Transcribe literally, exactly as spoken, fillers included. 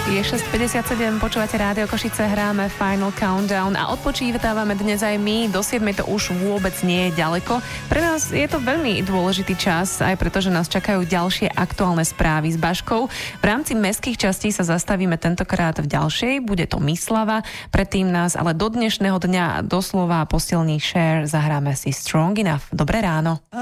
Je šesť päťdesiatsedem, počúvate Rádio Košice, hráme Final Countdown a odpočívame dnes aj my. Do siedmej to už vôbec nie je ďaleko. Pre nás je to veľmi dôležitý čas, aj preto, že nás čakajú ďalšie aktuálne správy s Baškou. V rámci mestských častí sa zastavíme tentokrát v ďalšej, bude to Myslava. Predtým nás ale do dnešného dňa doslova posilní Cher, zahráme si Strong Enough. Dobré ráno.